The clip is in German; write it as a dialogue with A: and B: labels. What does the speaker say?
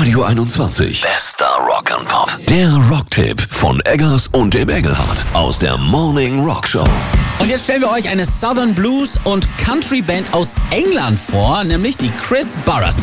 A: Radio 21. Bester Rock and Pop. Der Rocktipp von Eggers und dem Engelhardt aus der Morning Rock Show.
B: Und jetzt stellen wir euch eine Southern Blues und Country Band aus England vor, nämlich die Chris Burrers